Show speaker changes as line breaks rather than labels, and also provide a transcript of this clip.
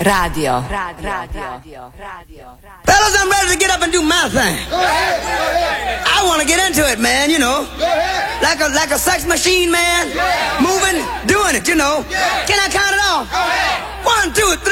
Radio.
Fellas, I'm ready to get up and do my thing.
Go ahead.
I want to get into it, man, you know.
Go ahead.
Like a sex machine, man. Moving, doing it, you know. Can I count it off?
Go ahead.
1, 2, 3.